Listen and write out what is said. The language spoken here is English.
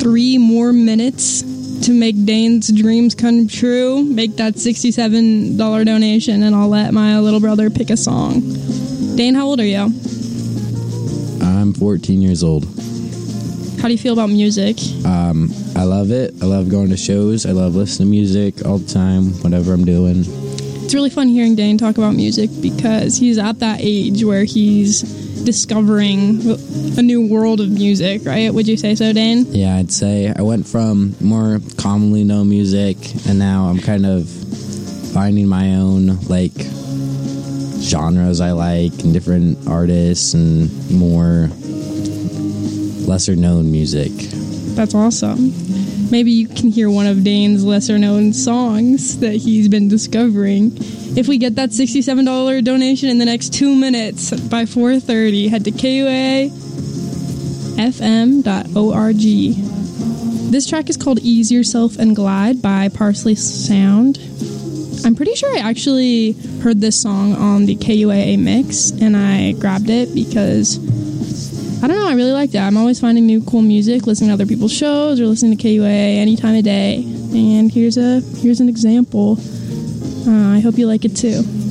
3 more minutes to make Dane's dreams come true. Make that $67 donation, and I'll let my little brother pick a song. Dane, how old are you? I'm 14 years old. How do you feel about music? I love it. I love going to shows. I love listening to music all the time, whatever I'm doing. It's really fun hearing Dane talk about music because he's at that age where he's discovering a new world of music, right? Would you say so, Dane? Yeah, I'd say I went from more commonly known music, and now I'm kind of finding my own, like, genres I like, and different artists, and more lesser known music. That's awesome. Maybe you can hear one of Dane's lesser known songs that he's been discovering. If we get that $67 donation in the next 2 minutes by 4:30, head to KUAFM.org. This track is called Ease Yourself and Glide by Parsley Sound. I'm pretty sure I actually heard this song on the KUAA mix, and I grabbed it because, I don't know, I really liked it. I'm always finding new cool music, listening to other people's shows, or listening to KUAA any time of day. And here's an example. I hope you like it too.